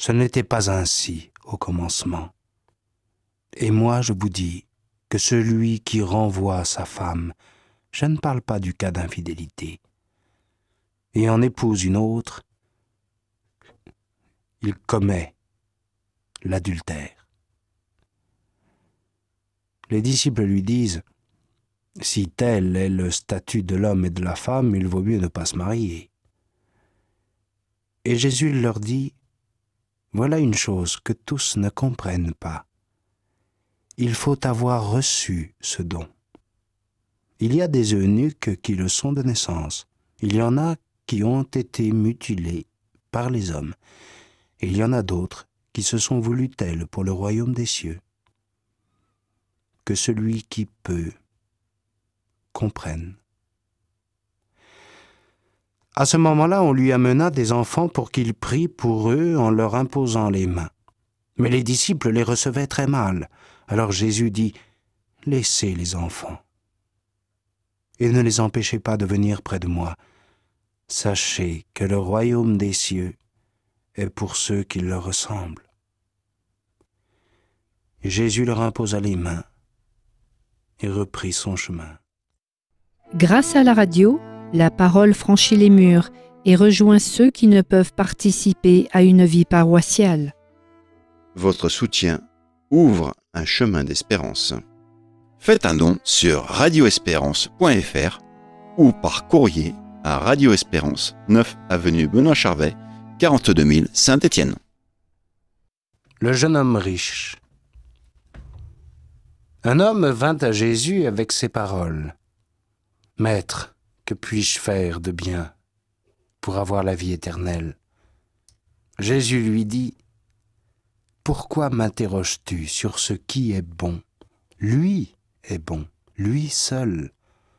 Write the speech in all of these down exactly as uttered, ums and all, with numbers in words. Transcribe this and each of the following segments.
Ce n'était pas ainsi au commencement. Et moi, je vous dis que celui qui renvoie sa femme, je ne parle pas du cas d'infidélité, et en épouse une autre, il commet l'adultère. Les disciples lui disent, si tel est le statut de l'homme et de la femme, il vaut mieux ne pas se marier. Et Jésus leur dit, voilà une chose que tous ne comprennent pas. Il faut avoir reçu ce don. Il y a des eunuques qui le sont de naissance. Il y en a qui ont été mutilés par les hommes. Et il y en a d'autres qui se sont voulus tels pour le royaume des cieux. Que celui qui peut comprenne. À ce moment-là, on lui amena des enfants pour qu'il prie pour eux en leur imposant les mains. Mais les disciples les recevaient très mal. Alors Jésus dit, « Laissez les enfants, et ne les empêchez pas de venir près de moi. Sachez que le royaume des cieux est pour ceux qui leur ressemblent. » Et Jésus leur imposa les mains et reprit son chemin. Grâce à la radio, la parole franchit les murs et rejoint ceux qui ne peuvent participer à une vie paroissiale. Votre soutien ouvre un chemin d'espérance. Faites un don sur radio espérance point f r ou par courrier à Radio Espérance, neuf avenue Benoît Charvet, quarante-deux mille Saint-Étienne. Le jeune homme riche. Un homme vint à Jésus avec ces paroles. « Maître, que puis-je faire de bien pour avoir la vie éternelle ?» Jésus lui dit, « Pourquoi m'interroges-tu sur ce qui est bon ? Lui est bon, lui seul.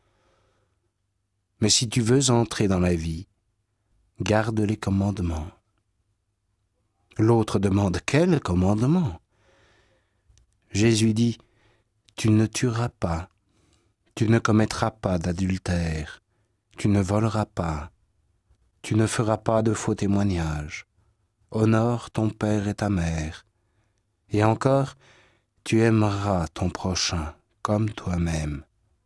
Mais si tu veux entrer dans la vie, garde les commandements. » L'autre demande, « Quel commandement ?» Jésus dit, « Tu ne tueras pas, tu ne commettras pas d'adultère, tu ne voleras pas, tu ne feras pas de faux témoignages, honore ton père et ta mère, et encore, tu aimeras ton prochain comme toi-même. »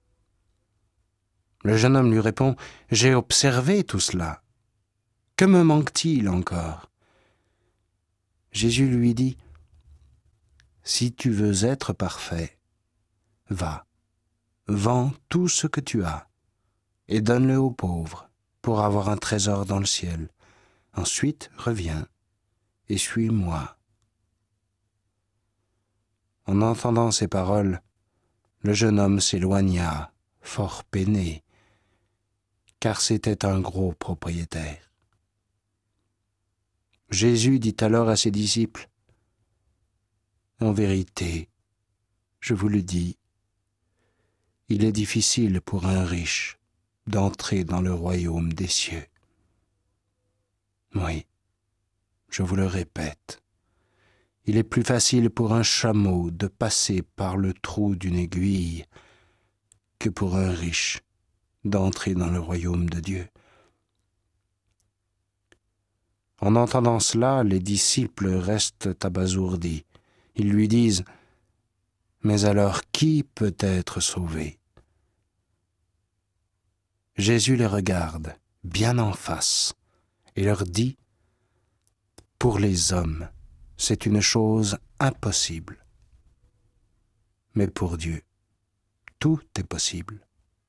Le jeune homme lui répond, « J'ai observé tout cela. Que me manque-t-il encore ?» Jésus lui dit, « Si tu veux être parfait, va, vends tout ce que tu as et donne-le aux pauvres pour avoir un trésor dans le ciel. Ensuite, reviens et suis-moi. » En entendant ces paroles, le jeune homme s'éloigna, fort peiné, car c'était un gros propriétaire. Jésus dit alors à ses disciples, « En vérité, je vous le dis, il est difficile pour un riche d'entrer dans le royaume des cieux. Oui, je vous le répète, il est plus facile pour un chameau de passer par le trou d'une aiguille que pour un riche d'entrer dans le royaume de Dieu. » En entendant cela, les disciples restent abasourdis. Ils lui disent, « Mais alors qui peut être sauvé ?» Jésus les regarde bien en face et leur dit, « Pour les hommes, c'est une chose impossible. Mais pour Dieu, tout est possible. »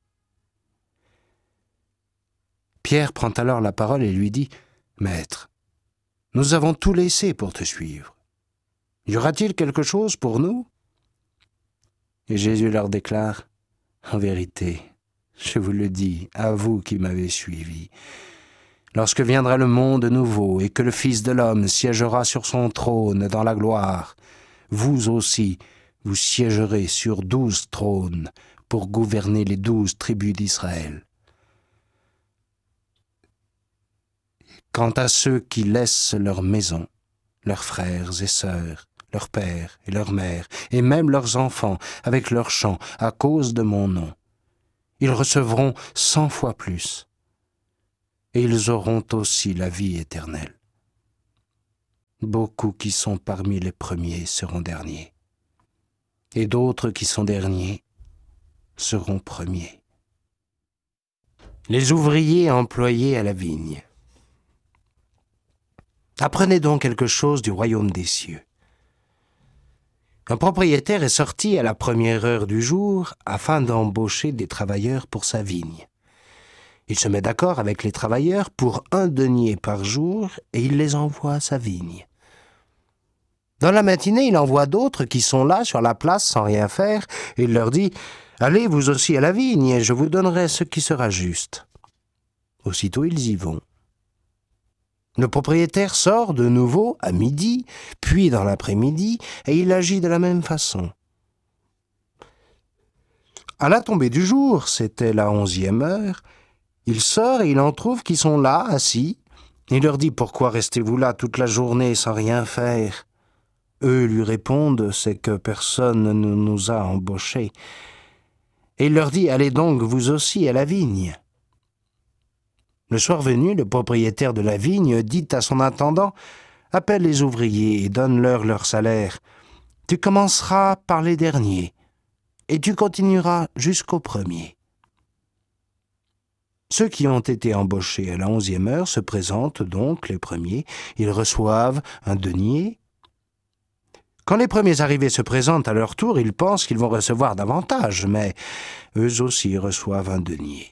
Pierre prend alors la parole et lui dit, « Maître, nous avons tout laissé pour te suivre. Y aura-t-il quelque chose pour nous ?» Et Jésus leur déclare, « En vérité, je vous le dis, à vous qui m'avez suivi, lorsque viendra le monde nouveau et que le Fils de l'homme siégera sur son trône dans la gloire, vous aussi, vous siégerez sur douze trônes pour gouverner les douze tribus d'Israël. Quant à ceux qui laissent leur maison, leurs frères et sœurs, leurs pères et leurs mères, et même leurs enfants avec leurs champs à cause de mon nom, ils recevront cent fois plus, et ils auront aussi la vie éternelle. Beaucoup qui sont parmi les premiers seront derniers, et d'autres qui sont derniers seront premiers. Les ouvriers employés à la vigne. Apprenez donc quelque chose du royaume des cieux. Un propriétaire est sorti à la première heure du jour afin d'embaucher des travailleurs pour sa vigne. Il se met d'accord avec les travailleurs pour un denier par jour et il les envoie à sa vigne. Dans la matinée, il envoie d'autres qui sont là sur la place sans rien faire et il leur dit « Allez vous aussi à la vigne et je vous donnerai ce qui sera juste. » Aussitôt ils y vont. Le propriétaire sort de nouveau à midi, puis dans l'après-midi, et il agit de la même façon. À la tombée du jour, c'était la onzième heure, il sort et il en trouve qui sont là, assis. Il leur dit « Pourquoi restez-vous là toute la journée sans rien faire ?» Eux lui répondent « C'est que personne ne nous a embauchés. » Et il leur dit « Allez donc vous aussi à la vigne. » Le soir venu, le propriétaire de la vigne dit à son intendant « Appelle les ouvriers et donne-leur leur salaire. Tu commenceras par les derniers et tu continueras jusqu'au premier. » Ceux qui ont été embauchés à la onzième heure se présentent donc les premiers. Ils reçoivent un denier. Quand les premiers arrivés se présentent à leur tour, ils pensent qu'ils vont recevoir davantage, mais eux aussi reçoivent un denier.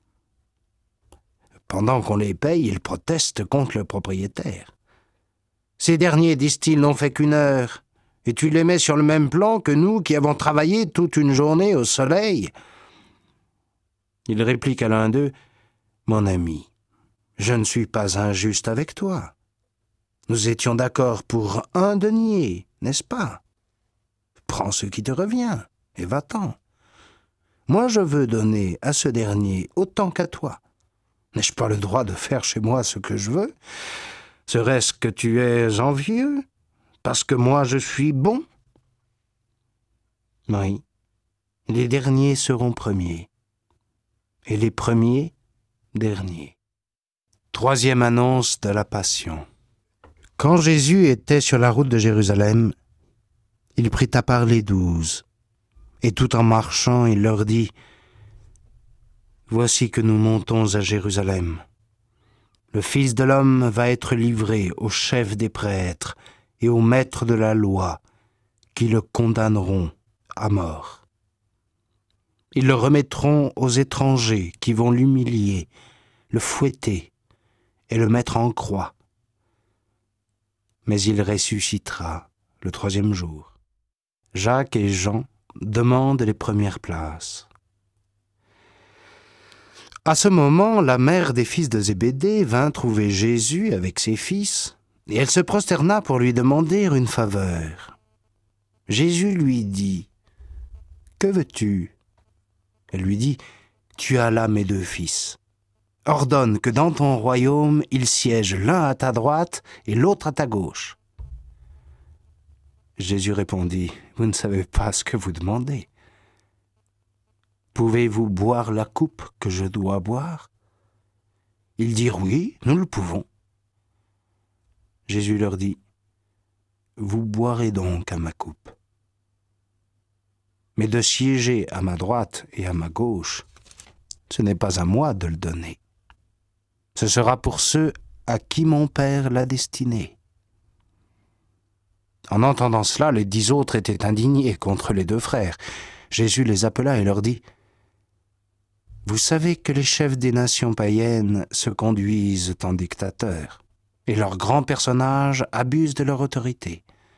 Pendant qu'on les paye, ils protestent contre le propriétaire. Ces derniers, disent-ils, n'ont fait qu'une heure, et tu les mets sur le même plan que nous qui avons travaillé toute une journée au soleil. Il réplique à l'un d'eux, « Mon ami, je ne suis pas injuste avec toi. Nous étions d'accord pour un denier, n'est-ce pas? Prends ce qui te revient et va-t'en. Moi, je veux donner à ce dernier autant qu'à toi. N'ai-je pas le droit de faire chez moi ce que je veux? Serait-ce que tu es envieux, parce que moi je suis bon? » Oui, les derniers seront premiers, et les premiers derniers. Troisième annonce de la Passion. Quand Jésus était sur la route de Jérusalem, il prit à part les douze, et tout en marchant, il leur dit « Voici que nous montons à Jérusalem. Le Fils de l'homme va être livré aux chefs des prêtres et aux maîtres de la loi, qui le condamneront à mort. Ils le remettront aux étrangers qui vont l'humilier, le fouetter et le mettre en croix. Mais il ressuscitera le troisième jour. » Jacques et Jean demandent les premières places. À ce moment, la mère des fils de Zébédée vint trouver Jésus avec ses fils, et elle se prosterna pour lui demander une faveur. Jésus lui dit « Que veux-tu » Elle lui dit « Tu as là mes deux fils. Ordonne que dans ton royaume, ils siègent l'un à ta droite et l'autre à ta gauche. » Jésus répondit « Vous ne savez pas ce que vous demandez. Pouvez-vous boire la coupe que je dois boire ?» Ils dirent « Oui, nous le pouvons. » Jésus leur dit « Vous boirez donc à ma coupe. Mais de siéger à ma droite et à ma gauche, ce n'est pas à moi de le donner. Ce sera pour ceux à qui mon Père l'a destiné. » En entendant cela, les dix autres étaient indignés contre les deux frères. Jésus les appela et leur dit « Vous savez que les chefs des nations païennes se conduisent en dictateurs, et leurs grands personnages abusent de leur autorité.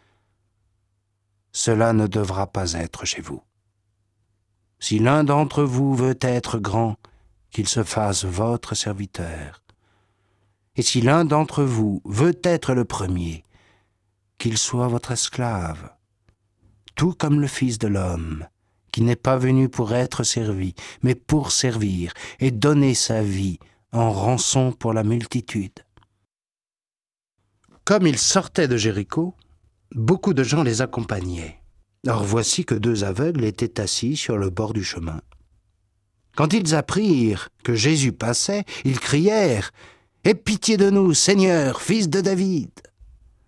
Cela ne devra pas être chez vous. Si l'un d'entre vous veut être grand, qu'il se fasse votre serviteur. Et si l'un d'entre vous veut être le premier, qu'il soit votre esclave, tout comme le Fils de l'homme, qui n'est pas venu pour être servi, mais pour servir et donner sa vie en rançon pour la multitude. » Comme ils sortaient de Jéricho, beaucoup de gens les accompagnaient. Or voici que deux aveugles étaient assis sur le bord du chemin. Quand ils apprirent que Jésus passait, ils crièrent « Aie pitié de nous, Seigneur, fils de David !»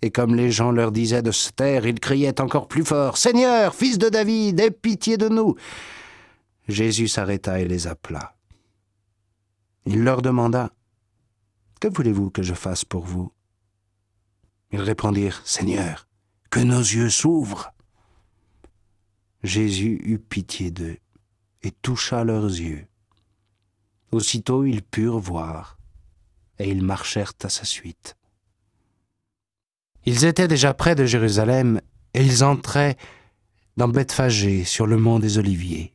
Et comme les gens leur disaient de se taire, ils criaient encore plus fort « Seigneur, fils de David, aie pitié de nous !» Jésus s'arrêta et les appela. Il leur demanda « Que voulez-vous que je fasse pour vous ?» Ils répondirent « Seigneur, que nos yeux s'ouvrent !» Jésus eut pitié d'eux et toucha leurs yeux. Aussitôt ils purent voir, et ils marchèrent à sa suite. Ils étaient déjà près de Jérusalem, et ils entraient dans Bethphagée, sur le mont des Oliviers.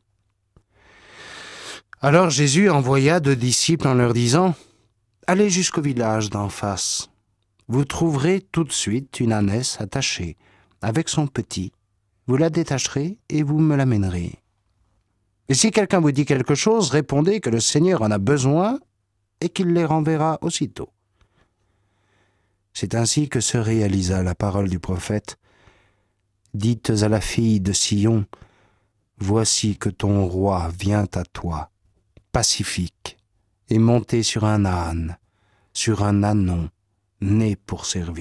Alors Jésus envoya deux disciples en leur disant « Allez jusqu'au village d'en face. Vous trouverez tout de suite une ânesse attachée, avec son petit. Vous la détacherez et vous me l'amènerez. Et si quelqu'un vous dit quelque chose, répondez que le Seigneur en a besoin et qu'il les renverra aussitôt. » C'est ainsi que se réalisa la parole du prophète. « Dites à la fille de Sion, voici que ton roi vient à toi, pacifique, et monté sur un âne, sur un ânon, né pour servir. »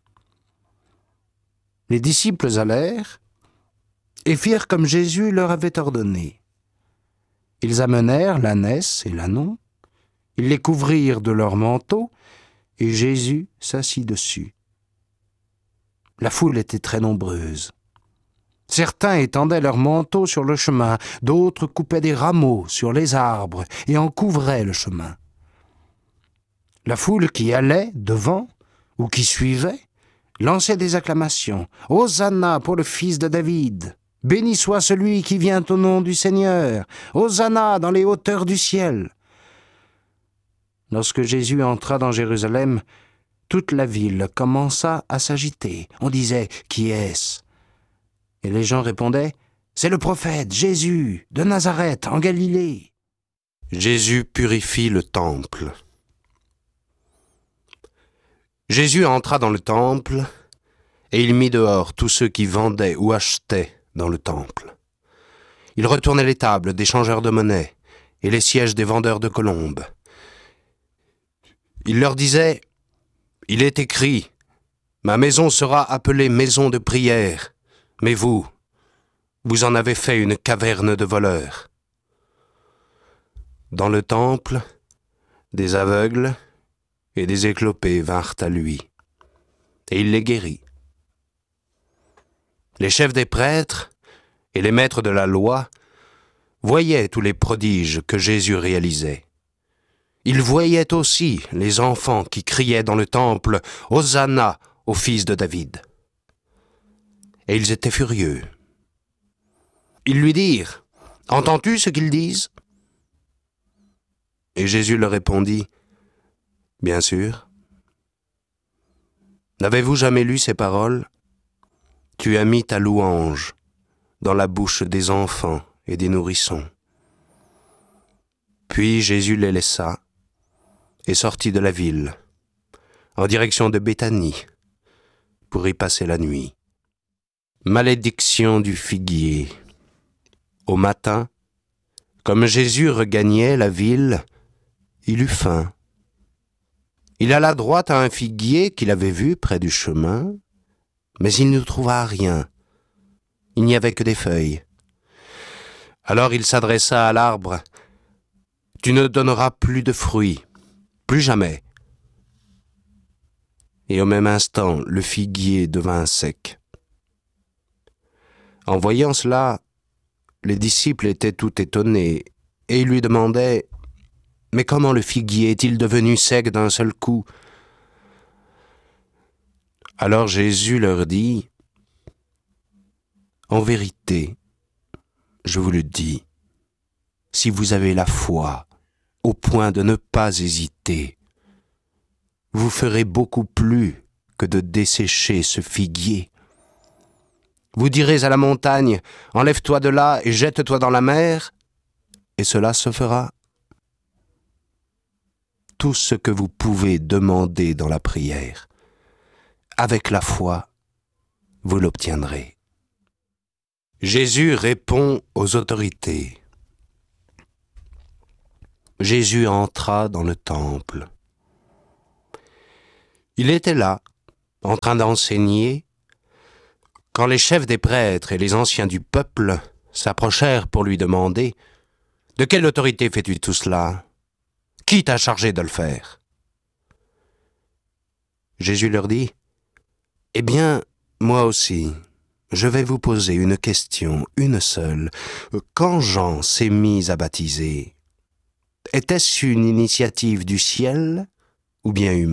Les disciples allèrent et firent comme Jésus leur avait ordonné. Ils amenèrent l'ânesse et l'ânon, ils les couvrirent de leurs manteaux, et Jésus s'assit dessus. La foule était très nombreuse. Certains étendaient leurs manteaux sur le chemin, d'autres coupaient des rameaux sur les arbres et en couvraient le chemin. La foule qui allait devant ou qui suivait lançait des acclamations. « Hosanna pour le fils de David ! Béni soit celui qui vient au nom du Seigneur! Hosanna dans les hauteurs du ciel !» Lorsque Jésus entra dans Jérusalem, toute la ville commença à s'agiter. On disait « Qui est-ce » Et les gens répondaient « C'est le prophète Jésus de Nazareth en Galilée. » Jésus purifie le temple. Jésus entra dans le temple et il mit dehors tous ceux qui vendaient ou achetaient dans le temple. Il retournait les tables des changeurs de monnaie et les sièges des vendeurs de colombes. Il leur disait « Il est écrit, ma maison sera appelée maison de prière, mais vous, vous en avez fait une caverne de voleurs. » Dans le temple, des aveugles et des éclopés vinrent à lui, et il les guérit. Les chefs des prêtres et les maîtres de la loi voyaient tous les prodiges que Jésus réalisait. Ils voyaient aussi les enfants qui criaient dans le temple « Hosanna au fils de David !» Et ils étaient furieux. Ils lui dirent « Entends-tu ce qu'ils disent ?» Et Jésus leur répondit « Bien sûr. N'avez-vous jamais lu ces paroles ? Tu as mis ta louange dans la bouche des enfants et des nourrissons. » Puis Jésus les laissa et sortit de la ville, en direction de Béthanie, pour y passer la nuit. Malédiction du figuier. Au matin, comme Jésus regagnait la ville, il eut faim. Il alla droit à un figuier qu'il avait vu près du chemin, mais il ne trouva rien. Il n'y avait que des feuilles. Alors il s'adressa à l'arbre. « Tu ne donneras plus de fruits, plus jamais. » Et au même instant, le figuier devint sec. En voyant cela, les disciples étaient tout étonnés, et ils lui demandaient « Mais comment le figuier est-il devenu sec d'un seul coup ?» Alors Jésus leur dit « En vérité, je vous le dis, si vous avez la foi au point de ne pas hésiter, vous ferez beaucoup plus que de dessécher ce figuier. Vous direz à la montagne, enlève-toi de là et jette-toi dans la mer, et cela se fera. Tout ce que vous pouvez demander dans la prière, avec la foi, vous l'obtiendrez. » Jésus répond aux autorités. Jésus entra dans le temple. Il était là, en train d'enseigner, quand les chefs des prêtres et les anciens du peuple s'approchèrent pour lui demander « De quelle autorité fais-tu tout cela ? Qui t'a chargé de le faire ?» Jésus leur dit « Eh bien, moi aussi, je vais vous poser une question, une seule. Quand Jean s'est mis à baptiser, était-ce une initiative du ciel ou bien humaine ? »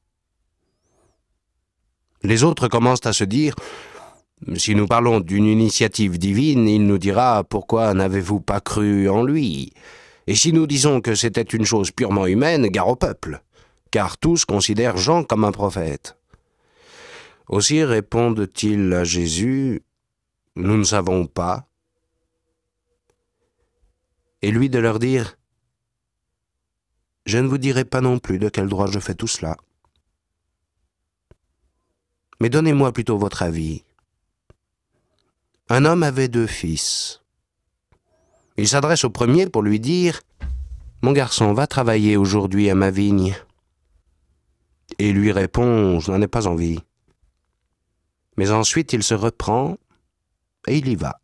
Les autres commencent à se dire « Si nous parlons d'une initiative divine, il nous dira « Pourquoi n'avez-vous pas cru en lui ?» Et si nous disons que c'était une chose purement humaine, gare au peuple, car tous considèrent Jean comme un prophète. » Aussi répondent-ils à Jésus « Nous ne savons pas. » Et lui de leur dire « Je ne vous dirai pas non plus de quel droit je fais tout cela. Mais donnez-moi plutôt votre avis. Un homme avait deux fils. Il s'adresse au premier pour lui dire « Mon garçon, va travailler aujourd'hui à ma vigne. » Et il lui répond « Je n'en ai pas envie. » Mais ensuite il se reprend et il y va.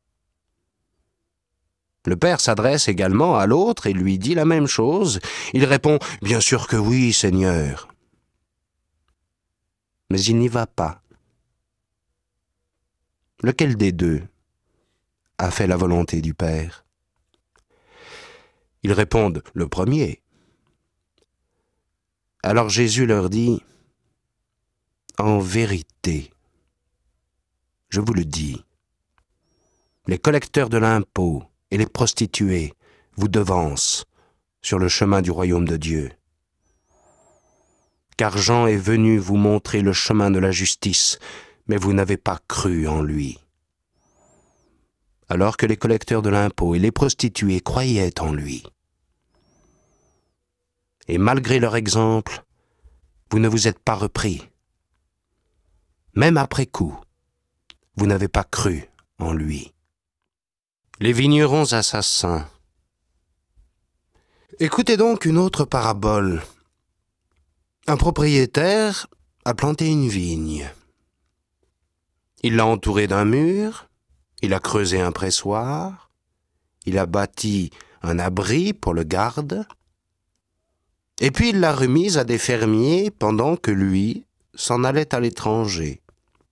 Le père s'adresse également à l'autre et lui dit la même chose. Il répond « Bien sûr que oui, Seigneur. » Mais il n'y va pas. Lequel des deux a fait la volonté du Père ? Ils répondent « Le premier. » Alors Jésus leur dit « En vérité, je vous le dis, les collecteurs de l'impôt et les prostituées vous devancent sur le chemin du royaume de Dieu. Car Jean est venu vous montrer le chemin de la justice, mais vous n'avez pas cru en lui. Alors que les collecteurs de l'impôt et les prostituées croyaient en lui. Et malgré leur exemple, vous ne vous êtes pas repris. Même après coup, vous n'avez pas cru en lui. » Les vignerons assassins. Écoutez donc une autre parabole. Un propriétaire a planté une vigne. Il l'a entourée d'un mur, il a creusé un pressoir, il a bâti un abri pour le garde, et puis il l'a remise à des fermiers pendant que lui s'en allait à l'étranger.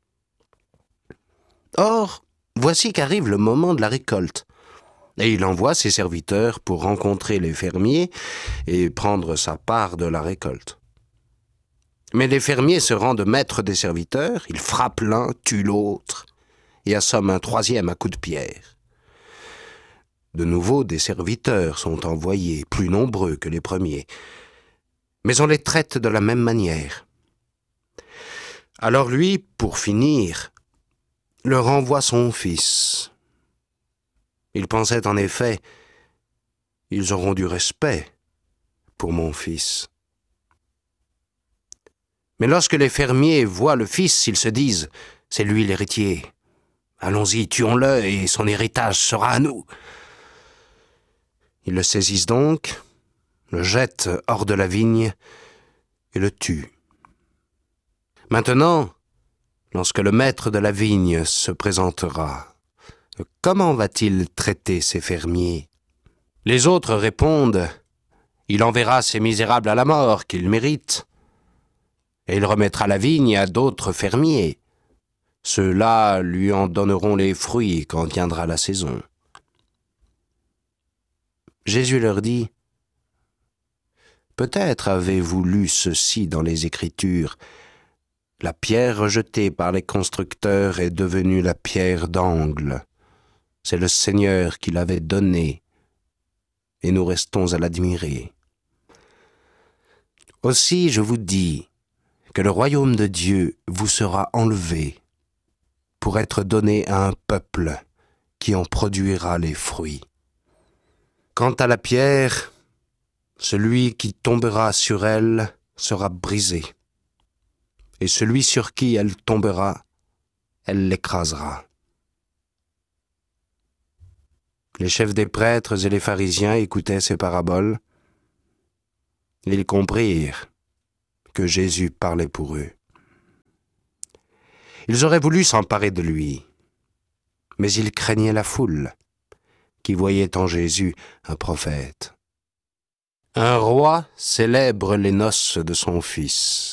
Or, voici qu'arrive le moment de la récolte, et il envoie ses serviteurs pour rencontrer les fermiers et prendre sa part de la récolte. Mais les fermiers se rendent maîtres des serviteurs, ils frappent l'un, tuent l'autre, et assomment un troisième à coups de pierre. De nouveau, des serviteurs sont envoyés, plus nombreux que les premiers, mais on les traite de la même manière. Alors lui, pour finir, leur envoie son fils. Il pensait en effet, ils auront du respect pour mon fils. Mais lorsque les fermiers voient le fils, ils se disent, c'est lui l'héritier. Allons-y, tuons-le et son héritage sera à nous. Ils le saisissent donc, le jettent hors de la vigne et le tuent. Maintenant, lorsque le maître de la vigne se présentera, comment va-t-il traiter ces fermiers ? Les autres répondent, il enverra ces misérables à la mort qu'ils méritent, et il remettra la vigne à d'autres fermiers. Ceux-là lui en donneront les fruits quand viendra la saison. Jésus leur dit, peut-être avez-vous lu ceci dans les Écritures, la pierre rejetée par les constructeurs est devenue la pierre d'angle. C'est le Seigneur qui l'avait donnée, et nous restons à l'admirer. Aussi, je vous dis que le royaume de Dieu vous sera enlevé pour être donné à un peuple qui en produira les fruits. Quant à la pierre, celui qui tombera sur elle sera brisé, et celui sur qui elle tombera, elle l'écrasera. Les chefs des prêtres et les pharisiens écoutaient ces paraboles. Ils comprirent que Jésus parlait pour eux. Ils auraient voulu s'emparer de lui, mais ils craignaient la foule, qui voyait en Jésus un prophète. Un roi célèbre les noces de son fils.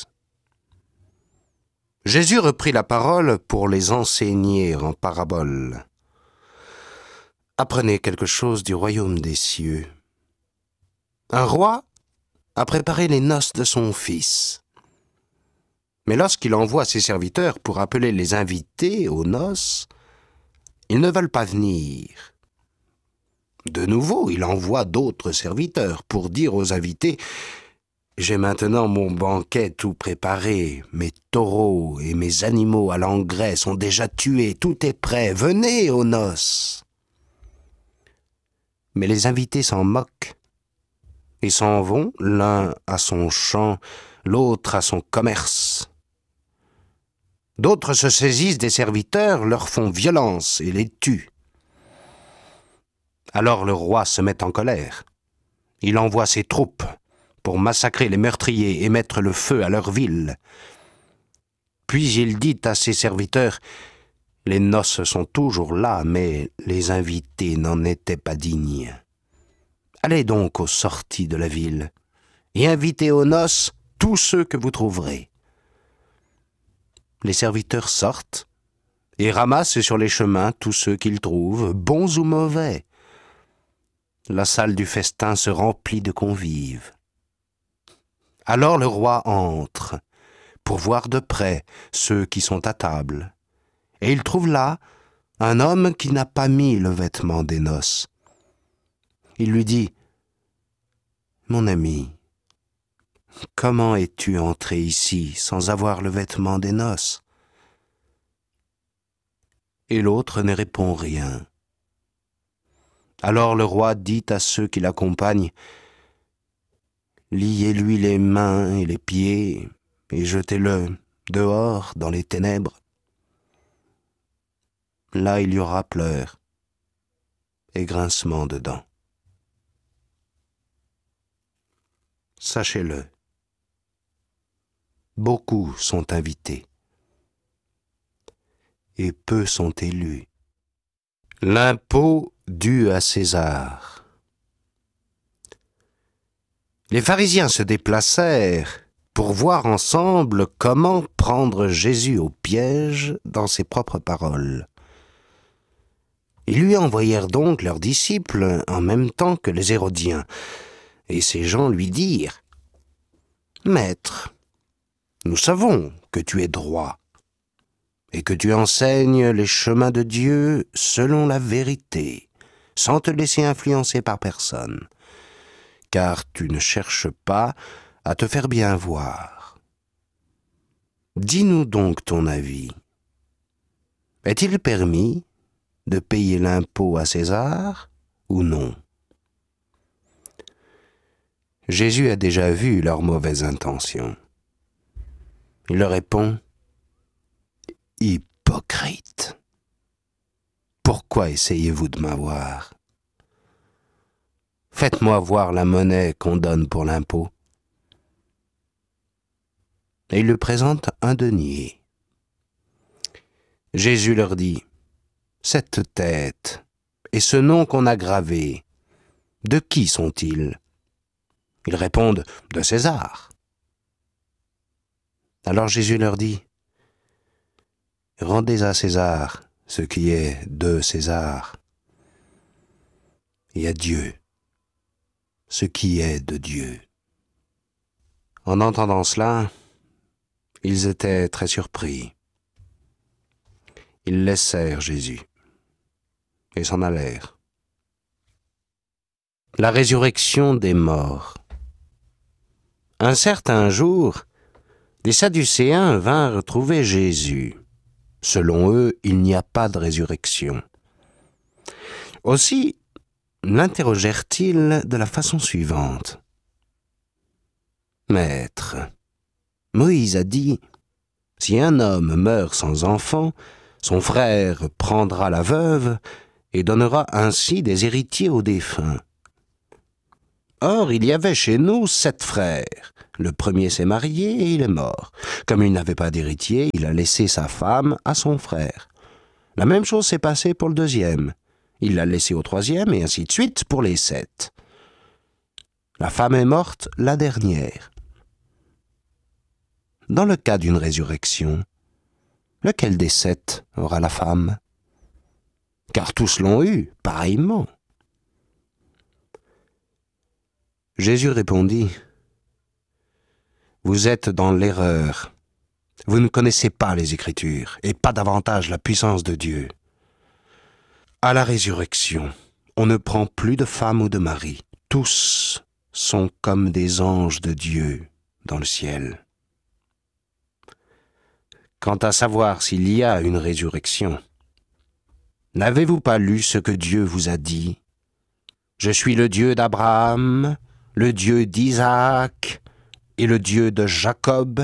Jésus reprit la parole pour les enseigner en paraboles. Apprenez quelque chose du royaume des cieux. Un roi a préparé les noces de son fils. Mais lorsqu'il envoie ses serviteurs pour appeler les invités aux noces, ils ne veulent pas venir. De nouveau, il envoie d'autres serviteurs pour dire aux invités « J'ai maintenant mon banquet tout préparé, mes taureaux et mes animaux à l'engrais sont déjà tués, tout est prêt, venez aux noces !» Mais les invités s'en moquent et s'en vont, l'un à son champ, l'autre à son commerce. D'autres se saisissent des serviteurs, leur font violence et les tuent. Alors le roi se met en colère. Il envoie ses troupes pour massacrer les meurtriers et mettre le feu à leur ville. Puis il dit à ses serviteurs « Les noces sont toujours là, mais les invités n'en étaient pas dignes. Allez donc aux sorties de la ville et invitez aux noces tous ceux que vous trouverez. » Les serviteurs sortent et ramassent sur les chemins tous ceux qu'ils trouvent, bons ou mauvais. La salle du festin se remplit de convives. Alors le roi entre pour voir de près ceux qui sont à table. Et il trouve là un homme qui n'a pas mis le vêtement des noces. Il lui dit « Mon ami, comment es-tu entré ici sans avoir le vêtement des noces ?» Et l'autre ne répond rien. Alors le roi dit à ceux qui l'accompagnent « Liez-lui les mains et les pieds et jetez-le dehors dans les ténèbres. Là il y aura pleurs et grincement de dents. » Sachez-le, beaucoup sont invités et peu sont élus. L'impôt dû à César. Les pharisiens se déplacèrent pour voir ensemble comment prendre Jésus au piège dans ses propres paroles. Ils lui envoyèrent donc leurs disciples en même temps que les Hérodiens, et ces gens lui dirent « Maître, nous savons que tu es droit et que tu enseignes les chemins de Dieu selon la vérité, sans te laisser influencer par personne, car tu ne cherches pas à te faire bien voir. Dis-nous donc ton avis. Est-il permis de payer l'impôt à César ou non ?» Jésus a déjà vu leurs mauvaises intentions. Il leur répond « Hypocrite, pourquoi essayez-vous de m'avoir? Faites-moi voir la monnaie qu'on donne pour l'impôt. » Et il lui présente un denier. Jésus leur dit « Cette tête et ce nom qu'on a gravé, de qui sont-ils » Ils répondent « De César ». Alors Jésus leur dit « Rendez à César ce qui est de César, et à Dieu ce qui est de Dieu. » En entendant cela, ils étaient très surpris. Ils laissèrent Jésus et s'en allèrent. La résurrection des morts. Un certain jour, des Sadducéens vinrent trouver Jésus. Selon eux, il n'y a pas de résurrection. Aussi, l'interrogèrent-ils de la façon suivante. « Maître, Moïse a dit, si un homme meurt sans enfant, son frère prendra la veuve et donnera ainsi des héritiers aux défunts. Or, il y avait chez nous sept frères. Le premier s'est marié et il est mort. Comme il n'avait pas d'héritier, il a laissé sa femme à son frère. La même chose s'est passée pour le deuxième. Il l'a laissé au troisième et ainsi de suite pour les sept. La femme est morte la dernière. Dans le cas d'une résurrection, lequel des sept aura la femme? Car tous l'ont eu, pareillement. Jésus répondit, « Vous êtes dans l'erreur. Vous ne connaissez pas les Écritures, et pas davantage la puissance de Dieu. À la résurrection, on ne prend plus de femme ou de mari. Tous sont comme des anges de Dieu dans le ciel. Quant à savoir s'il y a une résurrection, n'avez-vous pas lu ce que Dieu vous a dit? Je suis le Dieu d'Abraham, le Dieu d'Isaac et le Dieu de Jacob.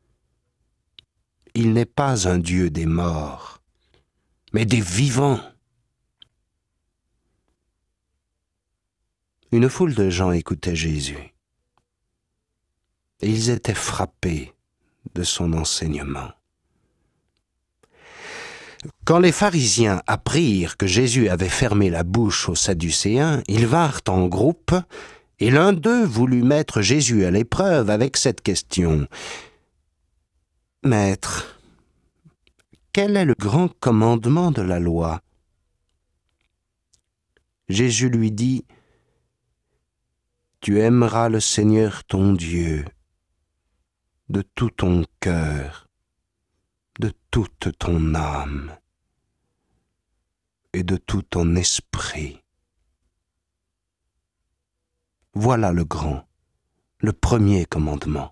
Il n'est pas un Dieu des morts, mais des vivants. » Une foule de gens écoutait Jésus. Et ils étaient frappés de son enseignement. Quand les pharisiens apprirent que Jésus avait fermé la bouche aux Sadducéens, ils vinrent en groupe, et l'un d'eux voulut mettre Jésus à l'épreuve avec cette question. « Maître, quel est le grand commandement de la loi ?» Jésus lui dit, « Tu aimeras le Seigneur ton Dieu de tout ton cœur, de toute ton âme et de tout ton esprit. » Voilà le grand, le premier commandement.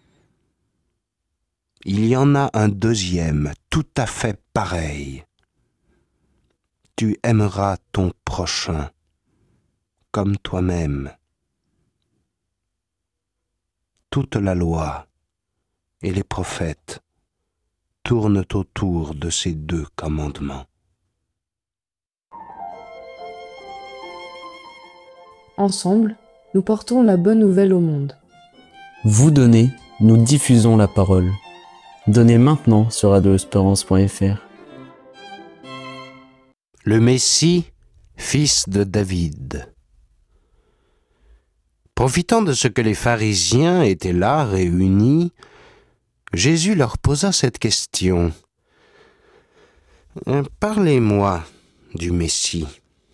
Il y en a un deuxième, tout à fait pareil. Tu aimeras ton prochain comme toi-même. Toute la loi et les prophètes tournent autour de ces deux commandements. Ensemble, nous portons la bonne nouvelle au monde. Vous donnez, nous diffusons la parole. Donnez maintenant sur radio espérance point f r. Le Messie, fils de David. Profitant de ce que les pharisiens étaient là, réunis, Jésus leur posa cette question. « Parlez-moi du Messie.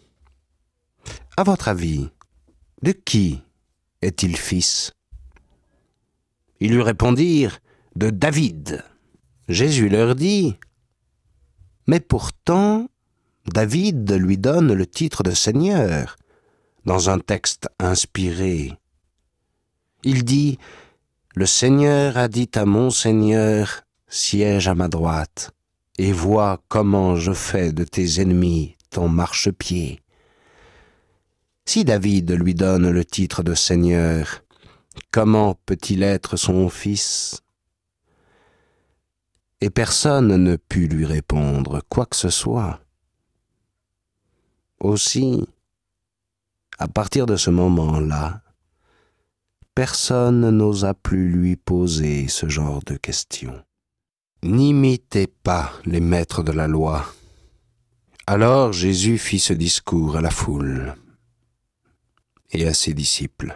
À votre avis, de qui est-il fils ?» Ils lui répondirent, « De David. » Jésus leur dit, « Mais pourtant, David lui donne le titre de Seigneur dans un texte inspiré. Il dit, « Le Seigneur a dit à mon Seigneur, siège à ma droite, et vois comment je fais de tes ennemis ton marchepied. » Si David lui donne le titre de Seigneur, comment peut-il être son fils ? Et personne ne put lui répondre quoi que ce soit. Aussi, à partir de ce moment-là, personne n'osa plus lui poser ce genre de questions. N'imitez pas les maîtres de la loi. Alors Jésus fit ce discours à la foule et à ses disciples.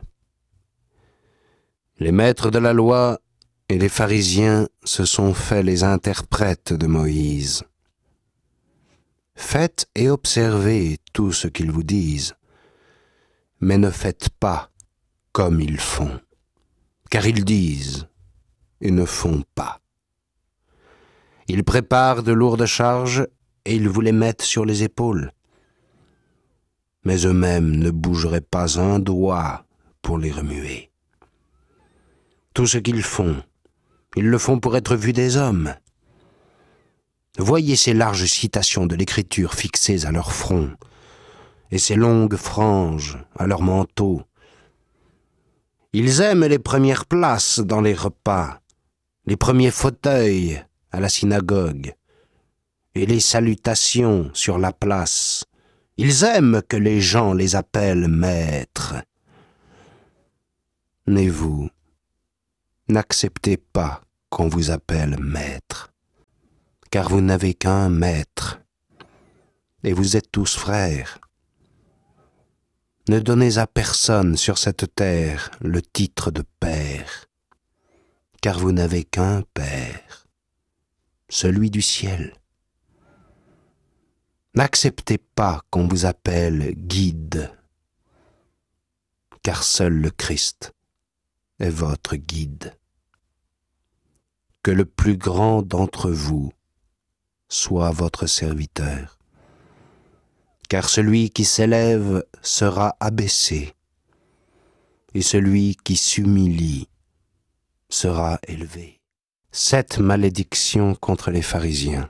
Les maîtres de la loi et les pharisiens se sont fait les interprètes de Moïse. Faites et observez tout ce qu'ils vous disent, mais ne faites pas comme ils font, car ils disent et ne font pas. Ils préparent de lourdes charges et ils vous les mettent sur les épaules, mais eux-mêmes ne bougeraient pas un doigt pour les remuer. Tout ce qu'ils font, ils le font pour être vus des hommes. Voyez ces larges citations de l'Écriture fixées à leur front, et ces longues franges à leur manteau. Ils aiment les premières places dans les repas, les premiers fauteuils à la synagogue, et les salutations sur la place. Ils aiment que les gens les appellent maîtres. Mais vous, N'acceptez pas qu'on vous appelle maître, car vous n'avez qu'un maître, et vous êtes tous frères. Ne donnez à personne sur cette terre le titre de père, car vous n'avez qu'un Père, celui du ciel. N'acceptez pas qu'on vous appelle guide, car seul le Christ est votre guide. Que le plus grand d'entre vous soit votre serviteur, car celui qui s'élève sera abaissé, et celui qui s'humilie sera élevé. Cette malédiction contre les pharisiens.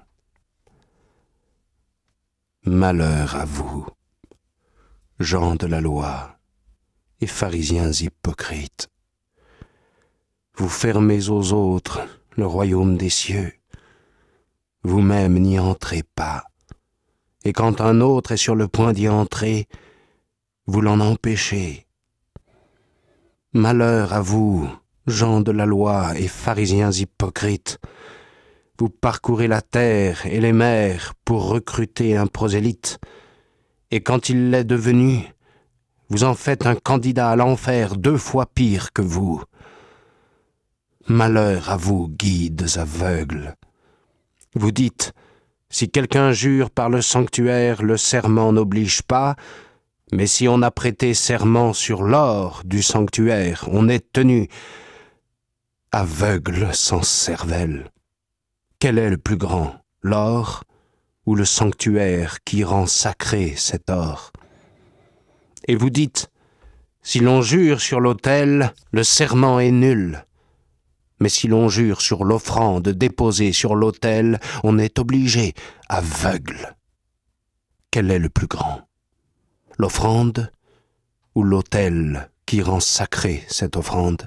Malheur à vous, gens de la loi et pharisiens hypocrites. Vous fermez aux autres le royaume des cieux. Vous-même n'y entrez pas. Et quand un autre est sur le point d'y entrer, vous l'en empêchez. Malheur à vous, gens de la loi et pharisiens hypocrites. Vous parcourez la terre et les mers pour recruter un prosélyte, et quand il l'est devenu, vous en faites un candidat à l'enfer deux fois pire que vous. Malheur à vous, guides aveugles. Vous dites, si quelqu'un jure par le sanctuaire, le serment n'oblige pas, mais si on a prêté serment sur l'or du sanctuaire, on est tenu. Aveugle sans cervelle. Quel est le plus grand, l'or ou le sanctuaire qui rend sacré cet or? Et vous dites, si l'on jure sur l'autel, le serment est nul. Mais si l'on jure sur l'offrande déposée sur l'autel, on est obligé, aveugle. Quel est le plus grand, l'offrande ou l'autel qui rend sacré cette offrande?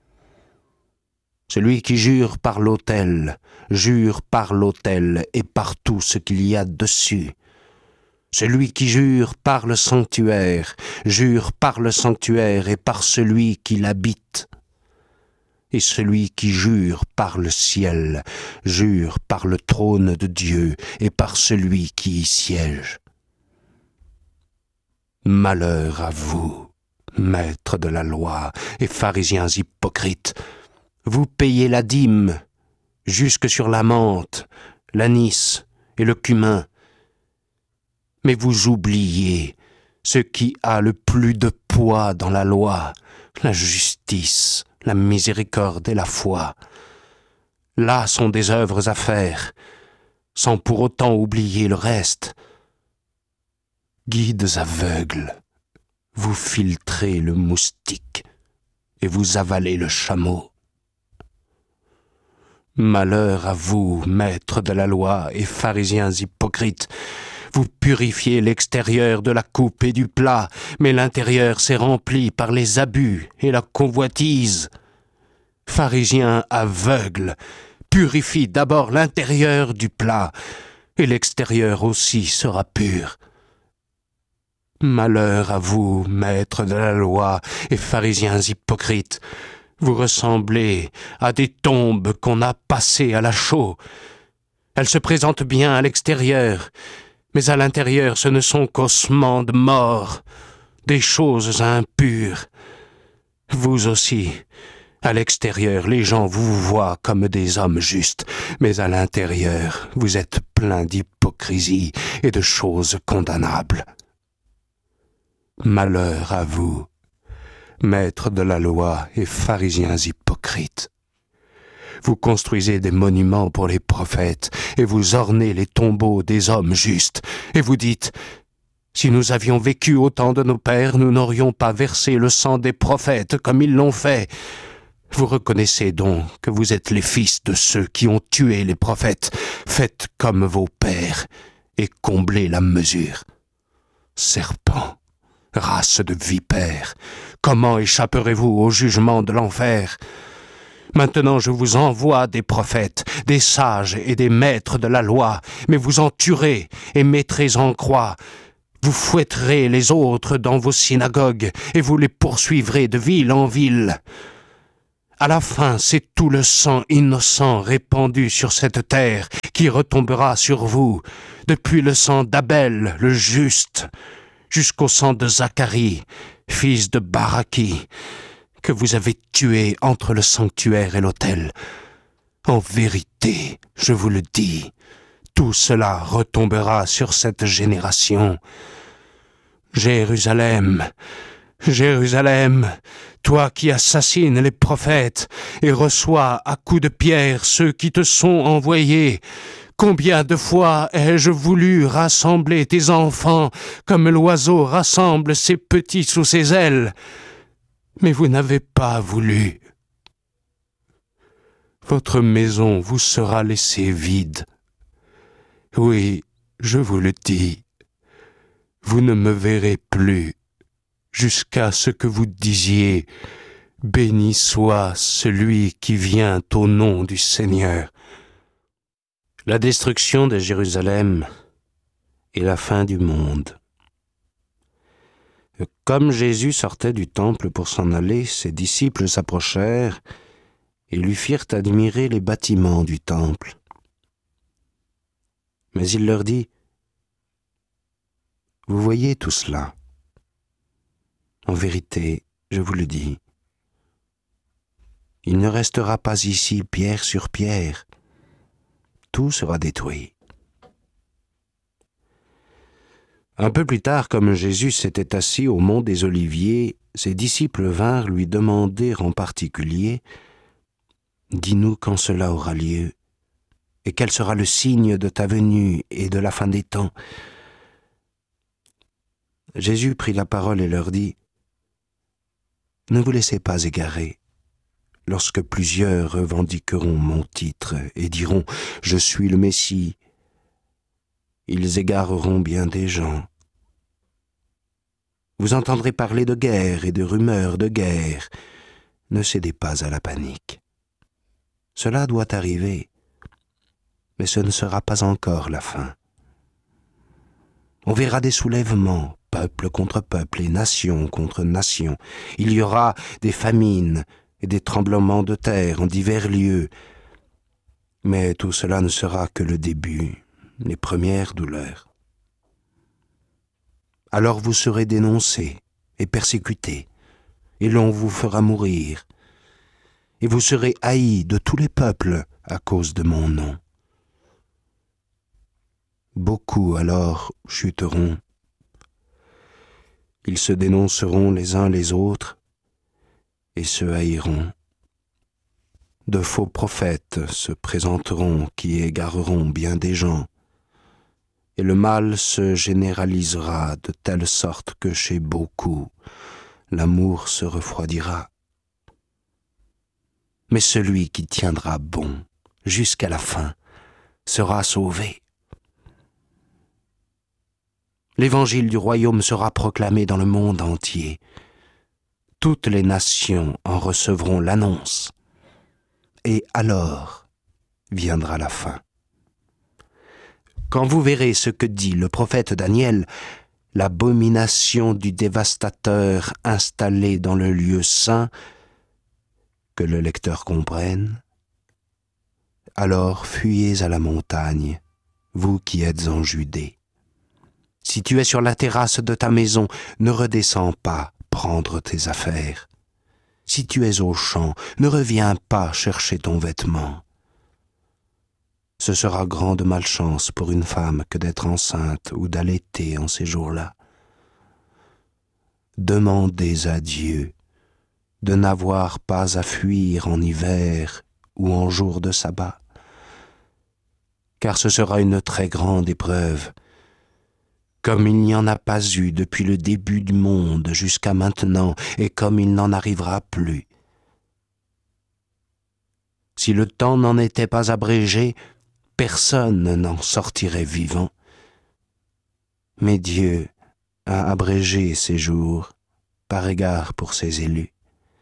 Celui qui jure par l'autel, jure par l'autel et par tout ce qu'il y a dessus. Celui qui jure par le sanctuaire, jure par le sanctuaire et par celui qui l'habite. Et celui qui jure par le ciel, jure par le trône de Dieu et par celui qui y siège. Malheur à vous, maîtres de la loi et pharisiens hypocrites, vous payez la dîme jusque sur la menthe, l'anis et le cumin, mais vous oubliez ce qui a le plus de poids dans la loi, la justice, la miséricorde et la foi. Là sont des œuvres à faire, sans pour autant oublier le reste. Guides aveugles, vous filtrez le moustique et vous avalez le chameau. Malheur à vous, maîtres de la loi et pharisiens hypocrites, vous purifiez l'extérieur de la coupe et du plat, mais l'intérieur s'est rempli par les abus et la convoitise. Pharisiens aveugles, purifie d'abord l'intérieur du plat, et l'extérieur aussi sera pur. Malheur à vous, maîtres de la loi et pharisiens hypocrites, vous ressemblez à des tombes qu'on a passées à la chaux. Elles se présentent bien à l'extérieur, mais à l'intérieur ce ne sont qu'ossements de mort, des choses impures. Vous aussi, à l'extérieur, les gens vous voient comme des hommes justes, mais à l'intérieur, vous êtes plein d'hypocrisie et de choses condamnables. Malheur à vous, maîtres de la loi et pharisiens hypocrites. Vous construisez des monuments pour les prophètes, et vous ornez les tombeaux des hommes justes, et vous dites, si nous avions vécu au temps de nos pères, nous n'aurions pas versé le sang des prophètes comme ils l'ont fait. Vous reconnaissez donc que vous êtes les fils de ceux qui ont tué les prophètes. Faites comme vos pères, et comblez la mesure. Serpents, race de vipères, comment échapperez-vous au jugement de l'enfer ? Maintenant je vous envoie des prophètes, des sages et des maîtres de la loi, mais vous en tuerez et mettrez en croix. Vous fouetterez les autres dans vos synagogues, et vous les poursuivrez de ville en ville. À la fin, c'est tout le sang innocent répandu sur cette terre qui retombera sur vous, depuis le sang d'Abel, le juste, jusqu'au sang de Zacharie, fils de Baraki, que vous avez tué entre le sanctuaire et l'autel. En vérité, je vous le dis, tout cela retombera sur cette génération. Jérusalem, Jérusalem, toi qui assassines les prophètes et reçois à coups de pierre ceux qui te sont envoyés, combien de fois ai-je voulu rassembler tes enfants comme l'oiseau rassemble ses petits sous ses ailes, mais vous n'avez pas voulu. Votre maison vous sera laissée vide. Oui, je vous le dis, vous ne me verrez plus jusqu'à ce que vous disiez « Béni soit celui qui vient au nom du Seigneur ». La destruction de Jérusalem et la fin du monde. Comme Jésus sortait du temple pour s'en aller, ses disciples s'approchèrent et lui firent admirer les bâtiments du temple. Mais il leur dit, « Vous voyez tout cela. En vérité, je vous le dis, il ne restera pas ici pierre sur pierre. Tout sera détruit. » Un peu plus tard, comme Jésus s'était assis au mont des Oliviers, ses disciples vinrent lui demander en particulier, « Dis-nous quand cela aura lieu, et quel sera le signe de ta venue et de la fin des temps ?» Jésus prit la parole et leur dit, « Ne vous laissez pas égarer. Lorsque plusieurs revendiqueront mon titre et diront « Je suis le Messie », ils égareront bien des gens. Vous entendrez parler de guerre et de rumeurs de guerre. Ne cédez pas à la panique. Cela doit arriver, mais ce ne sera pas encore la fin. On verra des soulèvements, peuple contre peuple et nation contre nation. Il y aura des famines et des tremblements de terre en divers lieux. Mais tout cela ne sera que le début, les premières douleurs. Alors vous serez dénoncés et persécutés, et l'on vous fera mourir, et vous serez haïs de tous les peuples à cause de mon nom. Beaucoup alors chuteront. Ils se dénonceront les uns les autres et se haïront. De faux prophètes se présenteront qui égareront bien des gens, et le mal se généralisera de telle sorte que chez beaucoup, l'amour se refroidira. Mais celui qui tiendra bon jusqu'à la fin sera sauvé. L'évangile du royaume sera proclamé dans le monde entier. Toutes les nations en recevront l'annonce. Et alors viendra la fin. Quand vous verrez ce que dit le prophète Daniel, l'abomination du dévastateur installé dans le lieu saint, que le lecteur comprenne, alors fuyez à la montagne, vous qui êtes en Judée. Si tu es sur la terrasse de ta maison, ne redescends pas prendre tes affaires. Si tu es au champ, ne reviens pas chercher ton vêtement. Ce sera grande malchance pour une femme que d'être enceinte ou d'allaiter en ces jours-là. Demandez à Dieu de n'avoir pas à fuir en hiver ou en jour de sabbat, car ce sera une très grande épreuve, comme il n'y en a pas eu depuis le début du monde jusqu'à maintenant, et comme il n'en arrivera plus. Si le temps n'en était pas abrégé, personne n'en sortirait vivant. Mais Dieu a abrégé ces jours par égard pour ses élus.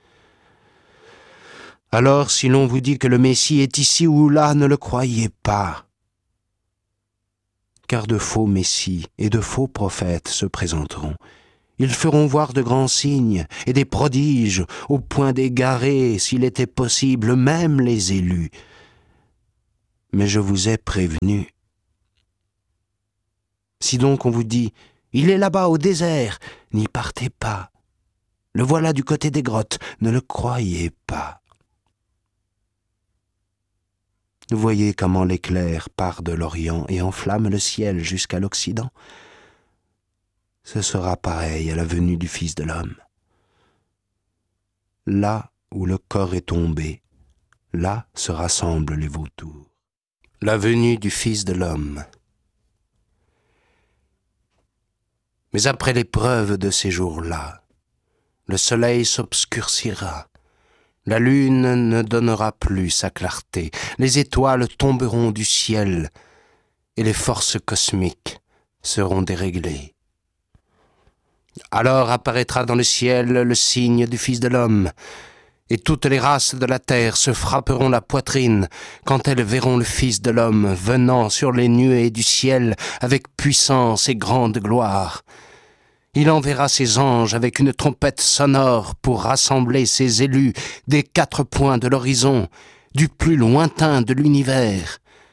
Alors, si l'on vous dit que le Messie est ici ou là, ne le croyez pas. Car de faux messies et de faux prophètes se présenteront. Ils feront voir de grands signes et des prodiges, au point d'égarer, s'il était possible, même les élus. Mais je vous ai prévenu. Si donc on vous dit « Il est là-bas au désert », n'y partez pas. Le voilà du côté des grottes, ne le croyez pas. Vous voyez comment l'éclair part de l'Orient et enflamme le ciel jusqu'à l'Occident. Ce sera pareil à la venue du Fils de l'homme. Là où le corps est tombé, là se rassemblent les vautours. La venue du Fils de l'homme. Mais après l'épreuve de ces jours-là, le soleil s'obscurcira, la lune ne donnera plus sa clarté, les étoiles tomberont du ciel et les forces cosmiques seront déréglées. Alors apparaîtra dans le ciel le signe du Fils de l'homme, et toutes les races de la terre se frapperont la poitrine quand elles verront le Fils de l'homme venant sur les nuées du ciel avec puissance et grande gloire. Il enverra ses anges avec une trompette sonore pour rassembler ses élus des quatre points de l'horizon, du plus lointain de l'univers.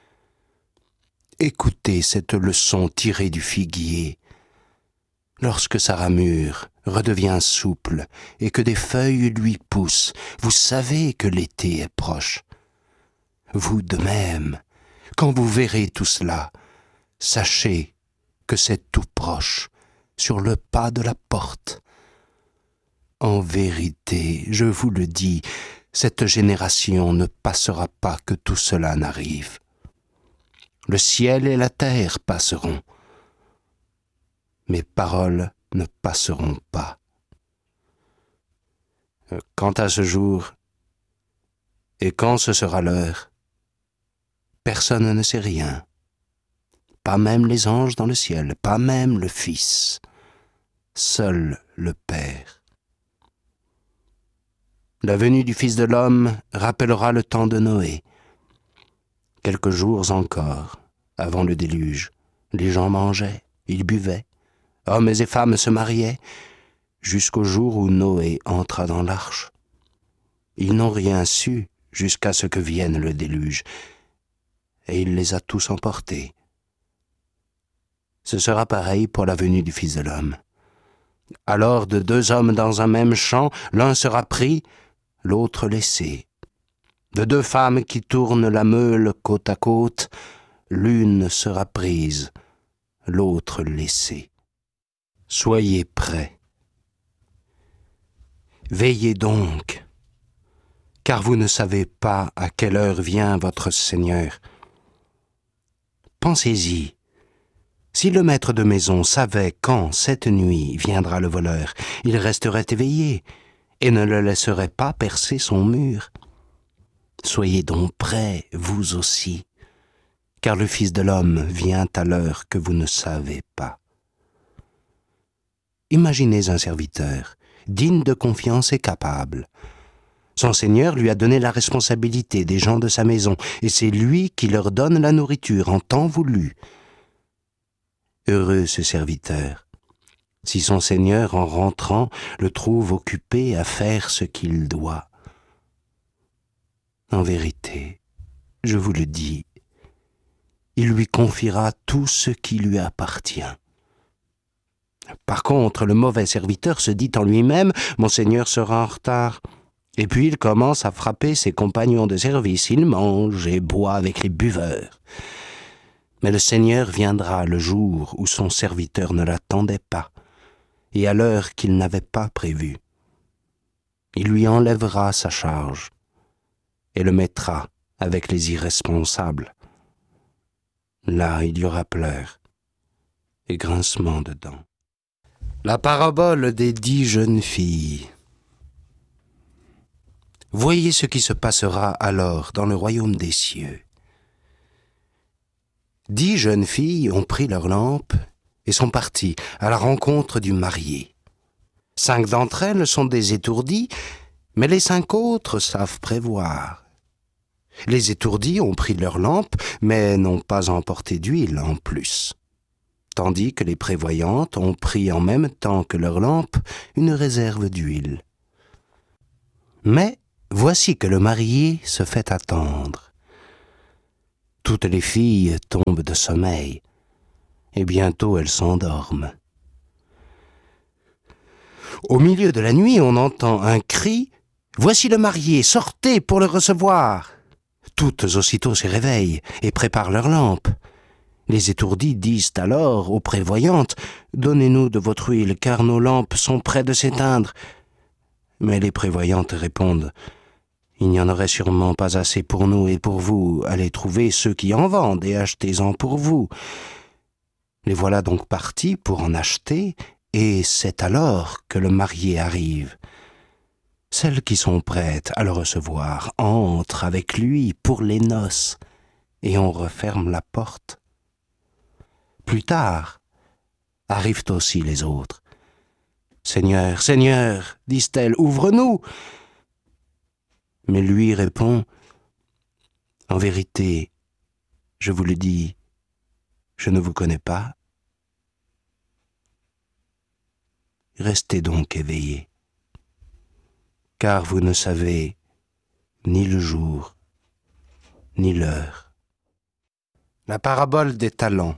Écoutez cette leçon tirée du figuier. Lorsque sa ramure redevient souple et que des feuilles lui poussent, vous savez que l'été est proche. Vous de même, quand vous verrez tout cela, sachez que c'est tout proche, sur le pas de la porte. En vérité, je vous le dis, cette génération ne passera pas que tout cela n'arrive. Le ciel et la terre passeront. Mes paroles ne passeront pas. Quant à ce jour, et quand ce sera l'heure, personne ne sait rien. Pas même les anges dans le ciel, pas même le Fils, seul le Père. La venue du Fils de l'homme rappellera le temps de Noé. Quelques jours encore, avant le déluge, les gens mangeaient, ils buvaient, hommes et femmes se mariaient, jusqu'au jour où Noé entra dans l'arche. Ils n'ont rien su jusqu'à ce que vienne le déluge, et il les a tous emportés. Ce sera pareil pour la venue du Fils de l'homme. Alors de deux hommes dans un même champ, l'un sera pris, l'autre laissé. De deux femmes qui tournent la meule côte à côte, l'une sera prise, l'autre laissée. Soyez prêts. Veillez donc, car vous ne savez pas à quelle heure vient votre Seigneur. Pensez-y. Si le maître de maison savait quand, cette nuit, viendra le voleur, il resterait éveillé et ne le laisserait pas percer son mur. Soyez donc prêts, vous aussi, car le Fils de l'homme vient à l'heure que vous ne savez pas. Imaginez un serviteur, digne de confiance et capable. Son Seigneur lui a donné la responsabilité des gens de sa maison, et c'est lui qui leur donne la nourriture en temps voulu. Heureux ce serviteur, si son Seigneur, en rentrant, le trouve occupé à faire ce qu'il doit. En vérité, je vous le dis, il lui confiera tout ce qui lui appartient. Par contre, le mauvais serviteur se dit en lui-même « Mon Seigneur sera en retard ». Et puis il commence à frapper ses compagnons de service. Il mange et boit avec les buveurs. Mais le Seigneur viendra le jour où son serviteur ne l'attendait pas, et à l'heure qu'il n'avait pas prévue. Il lui enlèvera sa charge et le mettra avec les irresponsables. Là, il y aura pleurs et grincement de dents. La parabole des dix jeunes filles. Voyez ce qui se passera alors dans le royaume des cieux. Dix jeunes filles ont pris leurs lampes et sont parties à la rencontre du marié. Cinq d'entre elles sont des étourdies, mais les cinq autres savent prévoir. Les étourdies ont pris leurs lampes, mais n'ont pas emporté d'huile en plus. tandis que les prévoyantes ont pris en même temps que leurs lampes une réserve d'huile. Mais voici que le marié se fait attendre. Toutes les filles tombent de sommeil, et bientôt elles s'endorment. Au milieu de la nuit, on entend un cri « Voici le marié, sortez pour le recevoir !» Toutes aussitôt se réveillent et préparent leurs lampes. Les étourdies disent alors aux prévoyantes « Donnez-nous de votre huile, car nos lampes sont près de s'éteindre. » Mais les prévoyantes répondent « Il n'y en aurait sûrement pas assez pour nous et pour vous. Allez trouver ceux qui en vendent et achetez-en pour vous. » Les voilà donc partis pour en acheter, et c'est alors que le marié arrive. Celles qui sont prêtes à le recevoir entrent avec lui pour les noces, et on referme la porte. Plus tard, arrivent aussi les autres. « Seigneur, Seigneur, disent-elles, ouvre-nous !» Mais lui répond « En vérité, je vous le dis, je ne vous connais pas. Restez donc éveillés, car vous ne savez ni le jour, ni l'heure. » La parabole des talents.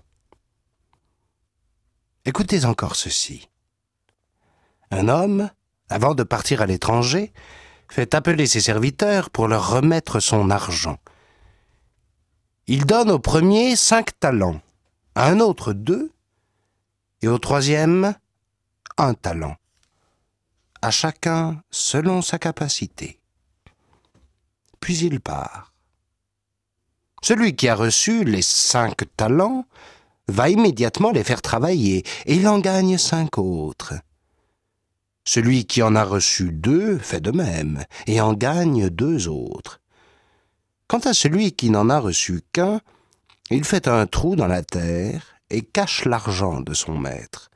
Écoutez encore ceci. Un homme, avant de partir à l'étranger, fait appeler ses serviteurs pour leur remettre son argent. Il donne au premier cinq talents, à un autre deux, et au troisième un talent, à chacun selon sa capacité. Puis il part. Celui qui a reçu les cinq talents va immédiatement les faire travailler, et il en gagne cinq autres. Celui qui en a reçu deux fait de même, et en gagne deux autres. Quant à celui qui n'en a reçu qu'un, il fait un trou dans la terre et cache l'argent de son maître.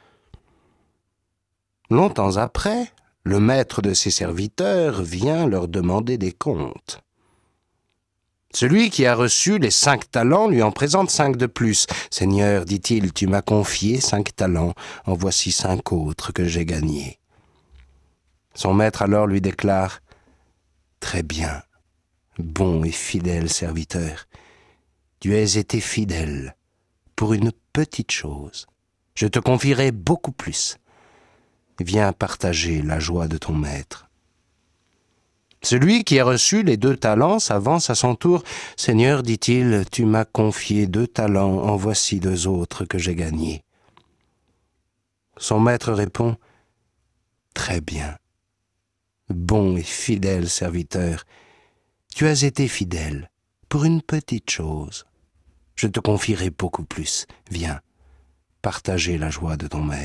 Longtemps après, le maître de ses serviteurs vient leur demander des comptes. Celui qui a reçu les cinq talents lui en présente cinq de plus. « Seigneur, dit-il, tu m'as confié cinq talents, en voici cinq autres que j'ai gagnés. » Son maître alors lui déclare « Très bien, bon et fidèle serviteur, tu as été fidèle pour une petite chose. Je te confierai beaucoup plus. Viens partager la joie de ton maître. » Celui qui a reçu les deux talents s'avance à son tour. « Seigneur, dit-il, tu m'as confié deux talents, en voici deux autres que j'ai gagnés. » Son maître répond « Très bien, bon et fidèle serviteur, tu as été fidèle pour une petite chose. Je te confierai beaucoup plus. Viens, partager la joie de ton maître. »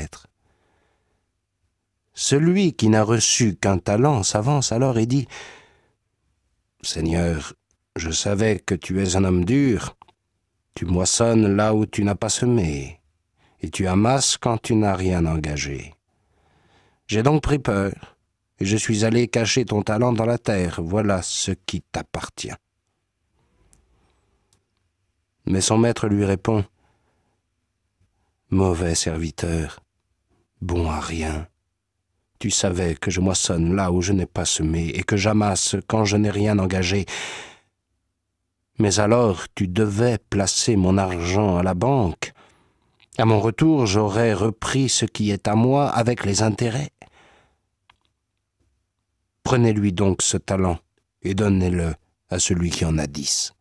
Celui qui n'a reçu qu'un talent s'avance alors et dit « Seigneur, je savais que tu es un homme dur. Tu moissonnes là où tu n'as pas semé, et tu amasses quand tu n'as rien engagé. J'ai donc pris peur, et je suis allé cacher ton talent dans la terre. Voilà ce qui t'appartient. » Mais son maître lui répond « Mauvais serviteur, bon à rien. Tu savais que je moissonne là où je n'ai pas semé et que j'amasse quand je n'ai rien engagé. Mais alors tu devais placer mon argent à la banque. À mon retour, j'aurais repris ce qui est à moi avec les intérêts. Prenez-lui donc ce talent et donnez-le à celui qui en a dix.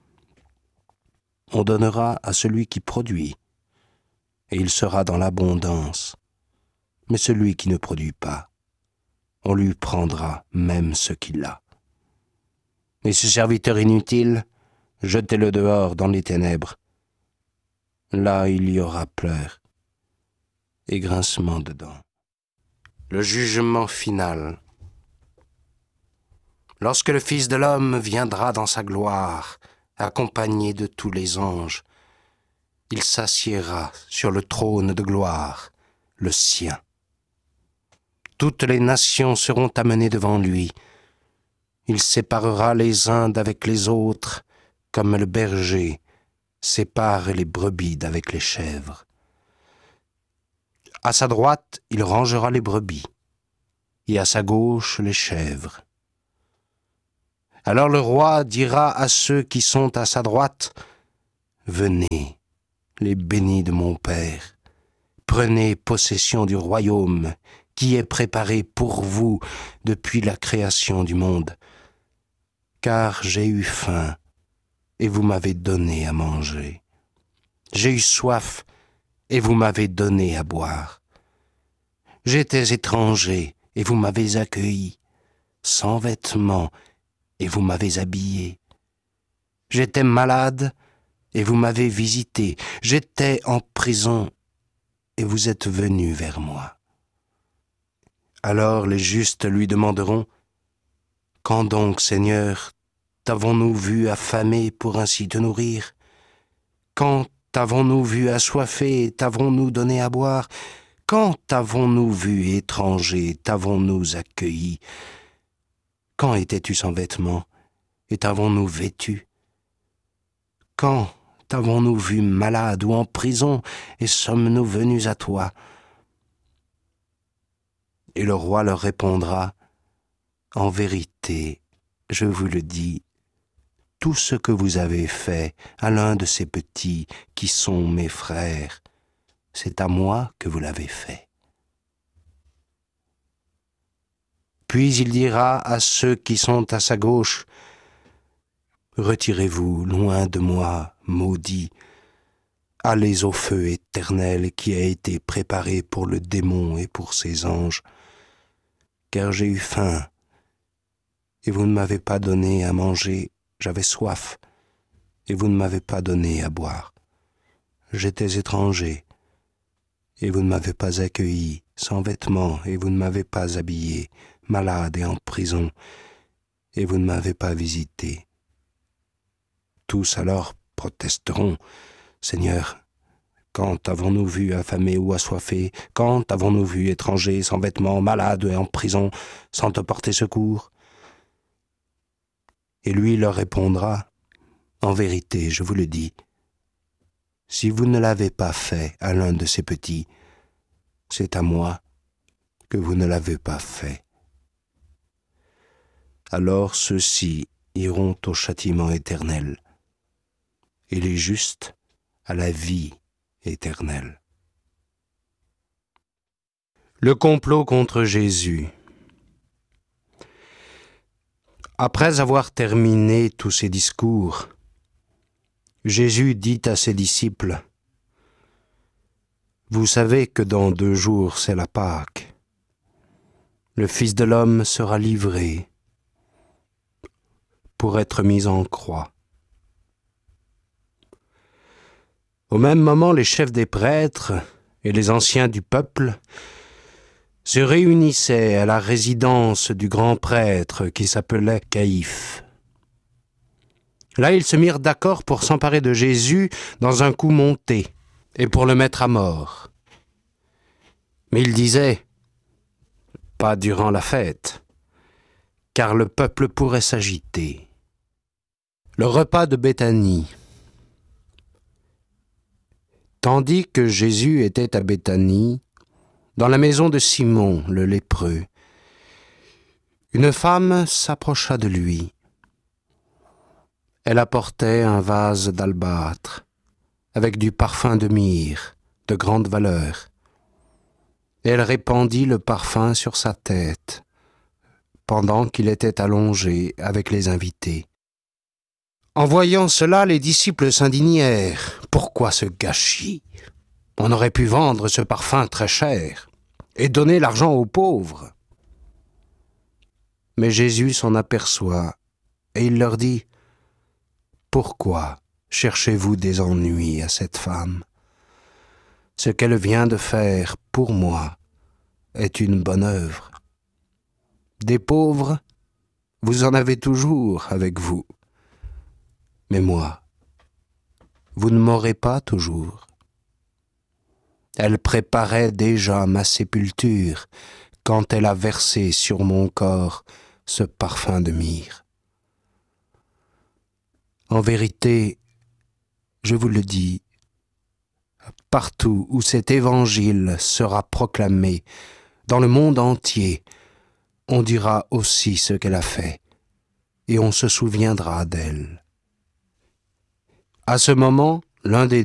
On donnera à celui qui produit, et il sera dans l'abondance. Mais celui qui ne produit pas, on lui prendra même ce qu'il a. Et ce serviteur inutile, jetez-le dehors dans les ténèbres. Là, il y aura pleurs et grincement de dents. » Le jugement final. Lorsque le Fils de l'homme viendra dans sa gloire, accompagné de tous les anges, il s'assiera sur le trône de gloire, le sien. Toutes les nations seront amenées devant lui. Il séparera les uns d'avec les autres, comme le berger sépare les brebis d'avec les chèvres. À sa droite, il rangera les brebis, et à sa gauche les chèvres. Alors le roi dira à ceux qui sont à sa droite, « Venez, les bénis de mon Père, prenez possession du royaume qui est préparé pour vous depuis la création du monde. Car j'ai eu faim, et vous m'avez donné à manger. J'ai eu soif, et vous m'avez donné à boire. J'étais étranger, et vous m'avez accueilli, sans vêtements, et vous m'avez habillé. J'étais malade, et vous m'avez visité. J'étais en prison, et vous êtes venus vers moi. » Alors les justes lui demanderont, « Quand donc, Seigneur, t'avons-nous vu affamé pour ainsi te nourrir? Quand t'avons-nous vu assoiffé et t'avons-nous donné à boire? Quand t'avons-nous vu étranger, t'avons-nous accueilli? Quand étais-tu sans vêtements et t'avons-nous vêtu? Quand t'avons-nous vu malade ou en prison et sommes-nous venus à toi? » Et le roi leur répondra, « En vérité, je vous le dis, tout ce que vous avez fait à l'un de ces petits qui sont mes frères, c'est à moi que vous l'avez fait. » Puis il dira à ceux qui sont à sa gauche, « Retirez-vous loin de moi, maudits, allez au feu éternel qui a été préparé pour le démon et pour ses anges. Car j'ai eu faim, et vous ne m'avez pas donné à manger, j'avais soif, et vous ne m'avez pas donné à boire. J'étais étranger, et vous ne m'avez pas accueilli, sans vêtements, et vous ne m'avez pas habillé, malade et en prison, et vous ne m'avez pas visité. » Tous alors protesteront, « Seigneur, quand avons-nous vu affamé ou assoiffé? Quand avons-nous vu étranger, sans vêtements, malade et en prison, sans te porter secours? » Et lui leur répondra, « En vérité, je vous le dis, si vous ne l'avez pas fait à l'un de ces petits, c'est à moi que vous ne l'avez pas fait. » Alors ceux-ci iront au châtiment éternel, et les justes à la vie éternelle. Le complot contre Jésus. Après avoir terminé tous ses discours, Jésus dit à ses disciples, « Vous savez que dans deux jours c'est la Pâque. Le Fils de l'homme sera livré pour être mis en croix. » Au même moment, les chefs des prêtres et les anciens du peuple se réunissaient à la résidence du grand prêtre qui s'appelait Caïphe. Là, ils se mirent d'accord pour s'emparer de Jésus dans un coup monté et pour le mettre à mort. Mais ils disaient, « Pas durant la fête, car le peuple pourrait s'agiter. » Le repas de Béthanie. Tandis que Jésus était à Béthanie, dans la maison de Simon le lépreux, une femme s'approcha de lui. Elle apportait un vase d'albâtre avec du parfum de myrrhe de grande valeur. Et elle répandit le parfum sur sa tête pendant qu'il était allongé avec les invités. En voyant cela, les disciples s'indignèrent. « Pourquoi ce gâchis? On aurait pu vendre ce parfum très cher et donner l'argent aux pauvres. » Mais Jésus s'en aperçoit et il leur dit, « Pourquoi cherchez-vous des ennuis à cette femme? Ce qu'elle vient de faire pour moi est une bonne œuvre. Des pauvres, vous en avez toujours avec vous. Mais moi, vous ne m'aurez pas toujours. » Elle préparait déjà ma sépulture quand elle a versé sur mon corps ce parfum de myrrhe. En vérité, je vous le dis, partout où cet évangile sera proclamé, dans le monde entier, on dira aussi ce qu'elle a fait, et on se souviendra d'elle. À ce moment, l'un des